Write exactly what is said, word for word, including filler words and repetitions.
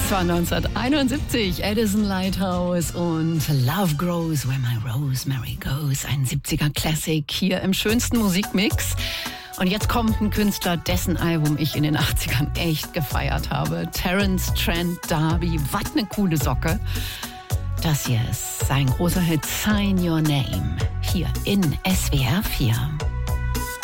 Das war neunzehnhunderteinundsiebzig, Edison Lighthouse und Love Grows Where My Rosemary Goes, ein siebziger Classic hier im schönsten Musikmix. Und jetzt kommt ein Künstler, dessen Album ich in den achtzigern echt gefeiert habe. Terence Trent D'Arby, was eine coole Socke. Das hier ist sein großer Hit Sign Your Name, hier in S W R vier.